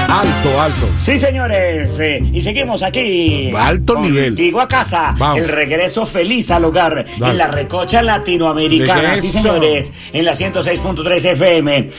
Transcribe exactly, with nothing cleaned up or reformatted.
Alto, alto. Sí, señores, eh, y seguimos aquí. Alto nivel. Contigo a casa. Vamos. El regreso feliz al hogar. Dale. En la recocha latinoamericana. Sí, Regreso. señores. En la ciento seis punto tres F M.